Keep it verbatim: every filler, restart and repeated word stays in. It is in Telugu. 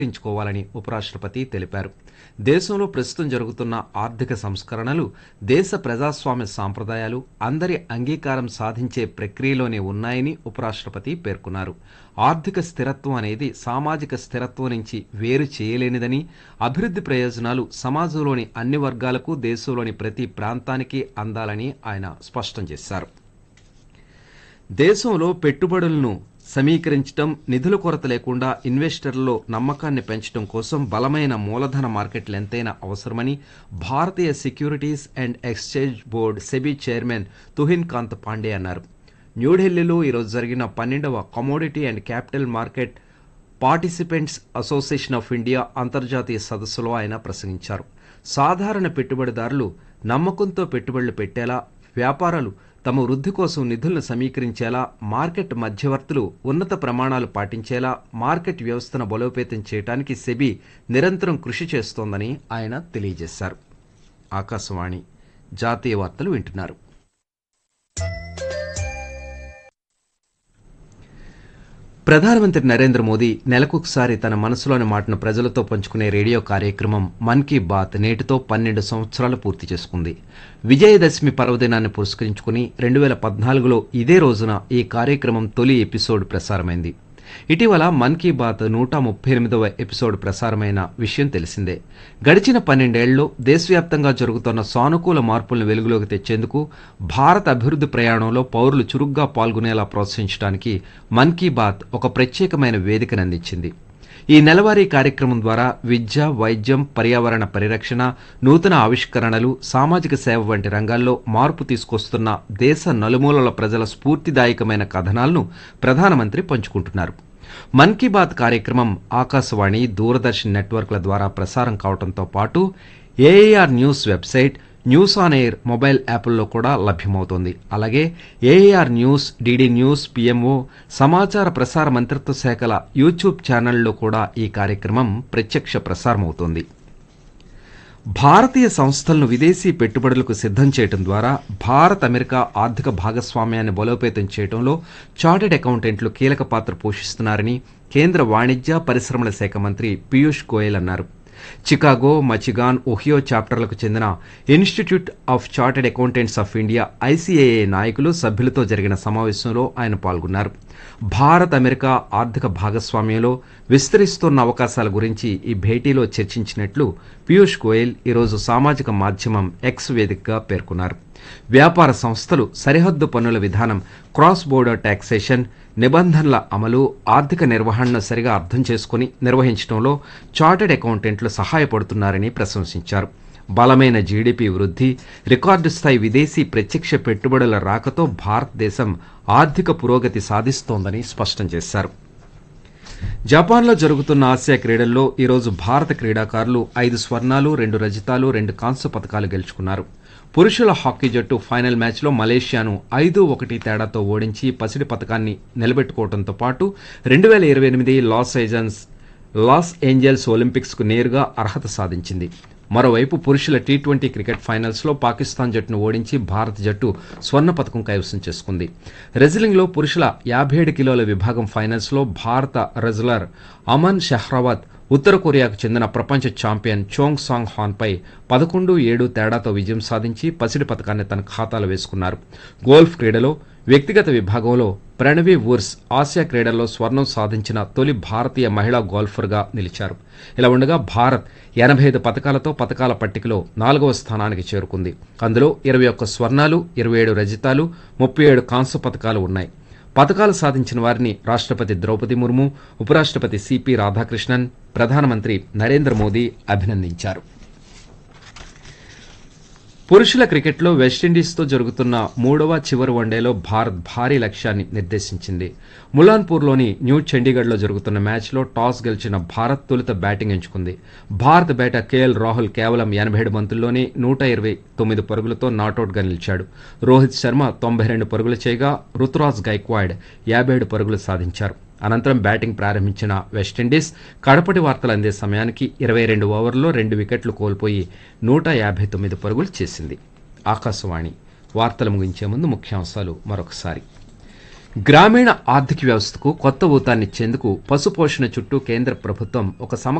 పరిష్కరించుకోవాలని ఉపరాష్ట్రపతి తెలిపారు. దేశంలో ప్రస్తుతం జరుగుతున్న ఆర్థిక సంస్కరణలు దేశ ప్రజాస్వామ్య సాంప్రదాయాలు అందరి అంగీకారం సాధించే ప్రక్రియలోనే ఉన్నాయని ఉపరాష్ట్రపతి పేర్కొన్నారు. ఆర్థిక స్థిరత్వం అనేది సామాజిక స్థిరత్వం నుంచి వేరు చేయలేనిదని, అభివృద్ధి ప్రయోజనాలు సమాజంలోని అన్ని వర్గాలకు దేశంలోని ప్రతి ప్రాంతానికి అందాలని ఆయన స్పష్టం చేశారు. దేశంలో పెట్టుబడులను సమీకరించడం, నిధుల కొరత లేకుండా ఇన్వెస్టర్లలో నమ్మకాన్ని పెంచడం కోసం బలమైన మూలధన మార్కెట్లు ఎంతైనా అవసరమని భారతీయ securities and exchange board SEBI chairman Tuhin Kanth Pandey అన్నారు. న్యూఢిల్లీలో ఈరోజు జరిగిన పన్నెండవ commodity and capital market participants association of India అంతర్జాతీయ సదస్సులో ఆయన ప్రసంగించారు. సాధారణ పెట్టుబడిదారులు నమ్మకంతో పెట్టుబడులు పెట్టేలా, వ్యాపారాలు తమ వృద్ధి కోసం నిధులను సమీకరించేలా, మార్కెట్ మధ్యవర్తులు ఉన్నత ప్రమాణాలు పాటించేలా మార్కెట్ వ్యవస్థను బలోపేతం చేయడానికి సెబీ నిరంతరం కృషి చేస్తోందని ఆయన తెలియజేశారు. ఆకాశవాణి జాతీయ వార్తలు వింటున్నారు. ప్రధానమంత్రి నరేంద్ర మోదీ నెలకొకసారి తన మనసులోని మాటను ప్రజలతో పంచుకునే రేడియో కార్యక్రమం మన్ కీ బాత్ నేటితో పన్నెండు సంవత్సరాలు పూర్తి చేసుకుంది. విజయదశమి పర్వదినాన్ని పురస్కరించుకుని రెండు వేల పద్నాలుగులో ఇదే రోజున ఈ కార్యక్రమం తొలి ఎపిసోడ్ ప్రసారమైంది. ఇటీవల మన్ కీ బాత్ నూట ముప్పై ఎనిమిదవ ఎపిసోడ్ ప్రసారమైన విషయం తెలిసిందే. గడిచిన పన్నెండేళ్లలో దేశవ్యాప్తంగా జరుగుతున్న సానుకూల మార్పులను వెలుగులోకి తెచ్చేందుకు, భారత అభివృద్ధి ప్రయాణంలో పౌరులు చురుగ్గా పాల్గొనేలా ప్రోత్సహించడానికి మన్ కీ బాత్ ఒక ప్రత్యేకమైన వేదికను అందించింది. ఈ నెలవారీ కార్యక్రమం ద్వారా విద్య, వైద్యం, పర్యావరణ పరిరక్షణ, నూతన ఆవిష్కరణలు, సామాజిక సేవ వంటి రంగాల్లో మార్పు తీసుకొస్తున్న దేశ నలుమూలల ప్రజల స్ఫూర్తిదాయకమైన కథనాలను ప్రధానమంత్రి పంచుకుంటున్నారు. మన్ కీ బాత్ కార్యక్రమం ఆకాశవాణి, దూరదర్శన్ నెట్వర్క్ల ద్వారా ప్రసారం కావడంతో పాటు AIR news website, news on air mobile యాప్ల్లో కూడా లభ్యమవుతోంది. అలాగే AIR news, DD news, PMO, సమాచార ప్రసార మంత్రిత్వ శాఖల యూట్యూబ్ ఛానళ్లలో కూడా ఈ కార్యక్రమం ప్రత్యక్ష ప్రసారమవుతోంది. భారతీయ సంస్థలను విదేశీ పెట్టుబడులకు సిద్ధం చేయడం ద్వారా భారత్ అమెరికా ఆర్థిక భాగస్వామ్యాన్ని బలోపేతం చేయడంలో చార్టెడ్ అకౌంటెంట్లు కీలక పాత్ర పోషిస్తున్నారని కేంద్ర వాణిజ్య పరిశ్రమల శాఖ మంత్రి పీయూష్ గోయల్ అన్నారు. చికాగో, మచిగాన్, ఒహియో చాప్టర్లకు చెందిన institute of chartered accountants of India ఐసీఏఏ నాయకులు, సభ్యులతో జరిగిన సమావేశంలో ఆయన పాల్గొన్నారు. భారత్ అమెరికా ఆర్థిక భాగస్వామ్యంలో విస్తరిస్తున్న అవకాశాల గురించి ఈ భేటీలో చర్చించినట్లు పీయూష్ గోయల్ ఈరోజు సామాజిక మాధ్యమం ఎక్స్ వేదికగా పేర్కొన్నారు. వ్యాపార సంస్థలు సరిహద్దు పన్నుల విధానం, క్రాస్ బోర్డర్ టాక్సేషన్, నిబంధనల అమలు, ఆర్థిక నిర్వహణను సరిగా అర్థం చేసుకుని నిర్వహించడంలో చార్టెడ్ అకౌంటెంట్లు సహాయపడుతున్నారని ప్రశంసించారు. బలమైన జీడీపీ వృద్ధి, రికార్డు స్థాయి విదేశీ ప్రత్యక్ష పెట్టుబడుల రాకతో భారతదేశం ఆర్థిక పురోగతి సాధిస్తోందని స్పష్టం చేశారు. జపాన్లో జరుగుతున్న ఆసియా క్రీడల్లో ఈరోజు భారత క్రీడాకారులు ఐదు స్వర్ణాలు, రెండు రజతాలు, రెండు కాంస్య పతకాలు గెలుచుకున్నారు. పురుషుల హాకీ జట్టు ఫైనల్ మ్యాచ్లో మలేషియాను ఐదు ఒకటి తేడాతో ఓడించి పసిడి పతకాన్ని నిలబెట్టుకోవడంతో పాటు రెండు వేల ఇరవై ఎనిమిది లాస్ ఏంజల్స్ లాస్ ఏంజల్స్ ఒలింపిక్స్కు నేరుగా అర్హత సాధించింది. మరోవైపు పురుషుల టీ ట్వంటీ క్రికెట్ ఫైనల్స్లో పాకిస్తాన్ జట్టును ఓడించి భారత జట్టు స్వర్ణ పతకం కైవసం చేసుకుంది. రెజ్లింగ్లో పురుషుల యాభై ఏడు కిలోల విభాగం ఫైనల్స్లో భారత రెజ్లర్ అమన్ షెహ్రావత్ ఉత్తర కొరియాకు చెందిన ప్రపంచ ఛాంపియన్ చోంగ్ సాంగ్ హాన్పై పదకొండు ఏడు తేడాతో విజయం సాధించి పసిడి పతకాన్ని తన ఖాతాలో వేసుకున్నారు. గోల్ఫ్ క్రీడలో వ్యక్తిగత విభాగంలో ప్రణవి వుర్స్ ఆసియా క్రీడల్లో స్వర్ణం సాధించిన తొలి భారతీయ మహిళా గోల్ఫర్గా నిలిచారు. ఇలా ఉండగా భారత్ ఎనభై ఐదు పతకాలతో పతకాల పట్టికలో నాలుగవ స్థానానికి చేరుకుంది. అందులో ఇరవై ఒక్క స్వర్ణాలు, ఇరవై ఏడు రజతాలు, ముప్పై ఏడు కాంస్య పతకాలు ఉన్నాయి. పతకాలు సాధించిన వారిని రాష్ట్రపతి ద్రౌపది ముర్ము, ఉపరాష్ట్రపతి సిపి రాధాకృష్ణన్, ప్రధానమంత్రి నరేంద్ర మోదీ అభినందించారు. పురుషుల క్రికెట్లో వెస్టిండీస్తో జరుగుతున్న మూడవ చివరి వన్డేలో భారత్ భారీ లక్ష్యాన్ని నిర్దేశించింది. ములాన్పూర్లోని న్యూ చండీగఢ్లో జరుగుతున్న మ్యాచ్లో టాస్ గెలిచిన భారత్ తొలుత బ్యాటింగ్ ఎంచుకుంది. భారత బ్యాటర్ కేఎల్ రాహుల్ కేవలం ఎనభై ఏడు బంతుల్లోనే నూట ఇరవై తొమ్మిది పరుగులతో నాటౌట్గా నిలిచాడు. రోహిత్ శర్మ తొంభై రెండు పరుగులు చేయగా రుతురాజ్ గైక్వాడ్ యాభై ఏడు పరుగులు సాధించారు. అనంతరం బ్యాటింగ్ ప్రారంభించిన వెస్టిండీస్ కడపటి వార్తలు అందే సమయానికి ఇరవై రెండు ఓవర్లలో రెండు వికెట్లు కోల్పోయి నూట యాభై తొమ్మిది పరుగులు చేసింది. ఆకాశవాణి వార్తలు ముగించే ముందు ముఖ్యాంశాలు మరొకసారి. గ్రామీణ ఆర్థిక వ్యవస్థకు కొత్త ఊతాన్నిచ్చేందుకు పశుపోషణ చుట్టూ కేంద్ర ప్రభుత్వం ఒక సమ